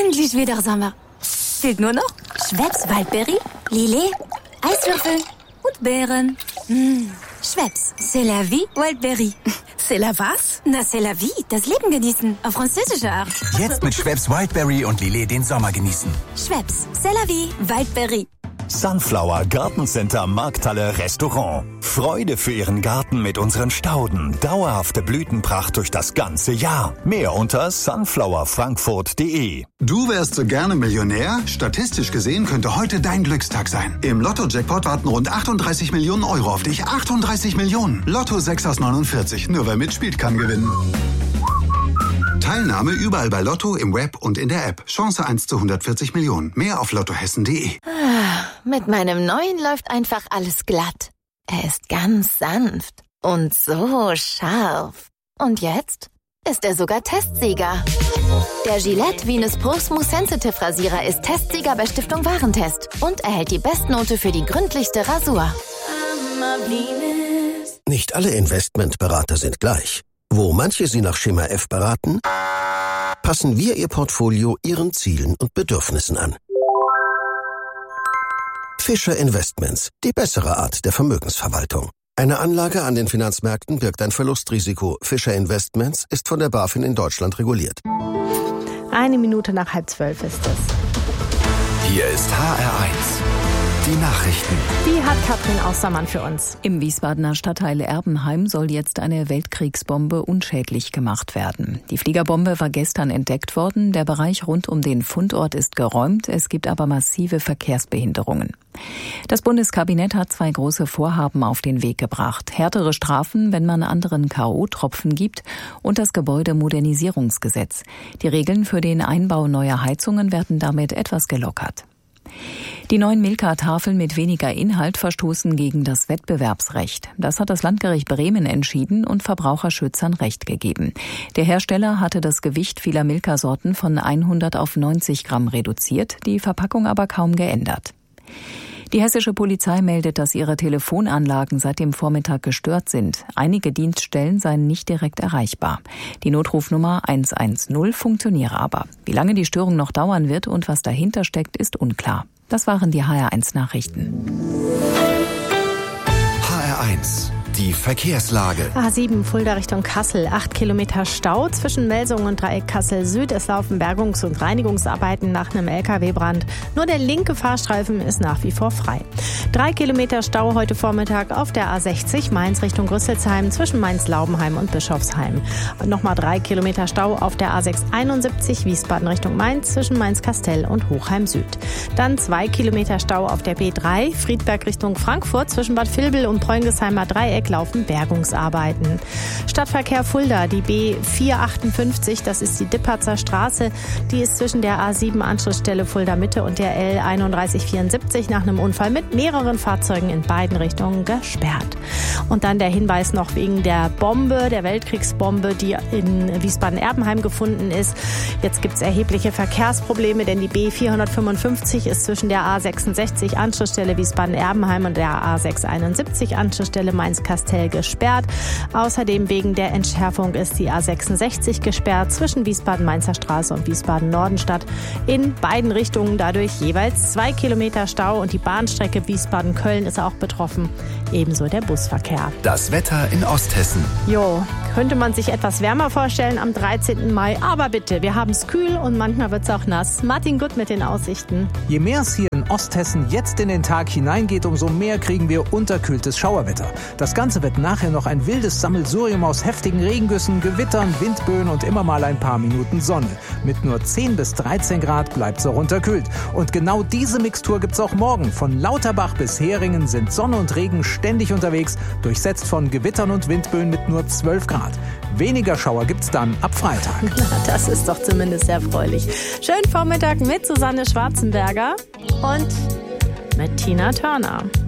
endlich wieder Sommer. Fehlt nur noch Schweppes Waldberry, Lillet, Eiswürfel und Beeren. Schweppes, c'est la vie, Waldberry. C'est la was? Na, c'est la vie, das Leben genießen, auf französische Art. Jetzt mit Schweppes Wildberry und Lillet den Sommer genießen. Schweppes, c'est la vie, Waldberry. Sunflower Gartencenter Markthalle Restaurant. Freude für Ihren Garten mit unseren Stauden. Dauerhafte Blütenpracht durch das ganze Jahr. Mehr unter sunflowerfrankfurt.de. Du wärst so gerne Millionär? Statistisch gesehen könnte heute dein Glückstag sein. Im Lotto-Jackpot warten rund 38 Millionen Euro auf dich. 38 Millionen. Lotto 6 aus 49. Nur wer mitspielt, kann gewinnen. Teilnahme überall bei Lotto, im Web und in der App. Chance 1 zu 140 Millionen. Mehr auf lottohessen.de. Mit meinem neuen läuft einfach alles glatt. Er ist ganz sanft und so scharf. Und jetzt ist er sogar Testsieger. Der Gillette Venus Pro Smooth Sensitive Rasierer ist Testsieger bei Stiftung Warentest und erhält die Bestnote für die gründlichste Rasur. Nicht alle Investmentberater sind gleich. Wo manche Sie nach Schema F beraten, passen wir Ihr Portfolio Ihren Zielen und Bedürfnissen an. Fischer Investments, die bessere Art der Vermögensverwaltung. Eine Anlage an den Finanzmärkten birgt ein Verlustrisiko. Fischer Investments ist von der BaFin in Deutschland reguliert. 1 Minute nach 11:30 ist es. Hier ist HR1. Die Nachrichten. Die hat Katrin Austermann für uns. Im Wiesbadener Stadtteil Erbenheim soll jetzt eine Weltkriegsbombe unschädlich gemacht werden. Die Fliegerbombe war gestern entdeckt worden. Der Bereich rund um den Fundort ist geräumt. Es gibt aber massive Verkehrsbehinderungen. Das Bundeskabinett hat 2 große Vorhaben auf den Weg gebracht. Härtere Strafen, wenn man anderen K.O.-Tropfen gibt, und das Gebäudemodernisierungsgesetz. Die Regeln für den Einbau neuer Heizungen werden damit etwas gelockert. Die neuen Milka-Tafeln mit weniger Inhalt verstoßen gegen das Wettbewerbsrecht. Das hat das Landgericht Bremen entschieden und Verbraucherschützern Recht gegeben. Der Hersteller hatte das Gewicht vieler Milka-Sorten von 100 auf 90 Gramm reduziert, die Verpackung aber kaum geändert. Die hessische Polizei meldet, dass ihre Telefonanlagen seit dem Vormittag gestört sind. Einige Dienststellen seien nicht direkt erreichbar. Die Notrufnummer 110 funktioniere aber. Wie lange die Störung noch dauern wird und was dahinter steckt, ist unklar. Das waren die HR1 Nachrichten. HR1. Die Verkehrslage. A7 Fulda Richtung Kassel. 8 Kilometer Stau zwischen Melsungen und Dreieck Kassel Süd. Es laufen Bergungs- und Reinigungsarbeiten nach einem LKW-Brand. Nur der linke Fahrstreifen ist nach wie vor frei. 3 Kilometer Stau heute Vormittag auf der A60 Mainz Richtung Rüsselsheim zwischen Mainz-Laubenheim und Bischofsheim. Nochmal 3 Kilometer Stau auf der A671 Wiesbaden Richtung Mainz zwischen Mainz-Kastell und Hochheim Süd. Dann 2 Kilometer Stau auf der B3 Friedberg Richtung Frankfurt zwischen Bad Vilbel und Preungesheimer Dreieck laufen Bergungsarbeiten. Stadtverkehr Fulda, die B458, das ist die Dipperzer Straße, die ist zwischen der A7 Anschlussstelle Fulda Mitte und der L3174 nach einem Unfall mit mehreren Fahrzeugen in beiden Richtungen gesperrt. Und dann der Hinweis noch wegen der Bombe, der Weltkriegsbombe, die in Wiesbaden-Erbenheim gefunden ist. Jetzt gibt es erhebliche Verkehrsprobleme, denn die B455 ist zwischen der A66 Anschlussstelle Wiesbaden-Erbenheim und der A671 Anschlussstelle Mainz-Kastell gesperrt. Außerdem wegen der Entschärfung ist die A66 gesperrt zwischen Wiesbaden-Mainzer Straße und Wiesbaden-Nordenstadt in beiden Richtungen. Dadurch jeweils 2 Kilometer Stau und die Bahnstrecke Wiesbaden-Köln ist auch betroffen. Ebenso der Busverkehr. Das Wetter in Osthessen. Jo, könnte man sich etwas wärmer vorstellen am 13. Mai. Aber bitte, wir haben es kühl und manchmal wird es auch nass. Martin Gutt mit den Aussichten. Je mehr es hier in Osthessen jetzt in den Tag hineingeht, umso mehr kriegen wir unterkühltes Schauerwetter. Das Ganze wird nachher noch ein wildes Sammelsurium aus heftigen Regengüssen, Gewittern, Windböen und immer mal ein paar Minuten Sonne. Mit nur 10 bis 13 Grad bleibt es auch unterkühlt. Und genau diese Mixtur gibt's auch morgen. Von Lauterbach bis Heringen sind Sonne und Regen ständig unterwegs, durchsetzt von Gewittern und Windböen mit nur 12 Grad. Weniger Schauer gibt's dann ab Freitag. Das ist doch zumindest erfreulich. Schönen Vormittag mit Susanne Schwarzenberger und mit Tina Turner.